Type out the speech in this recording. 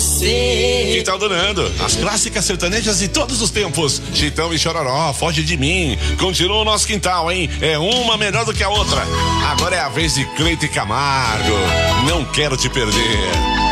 você. Quem tá adorando? As clássicas sertanejas de todos os tempos. Chitão e Chororó, Foge de Mim. Continua o nosso quintal, hein? É uma melhor do que a outra. Agora é a vez de Cleito e Camargo. Não quero te perder.